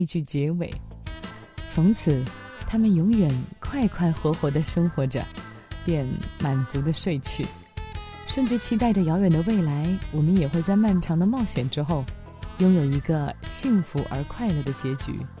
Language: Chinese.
一句结尾。从此他们永远快快活活地生活着，便满足地睡去，甚至期待着遥远的未来，我们也会在漫长的冒险之后拥有一个幸福而快乐的结局。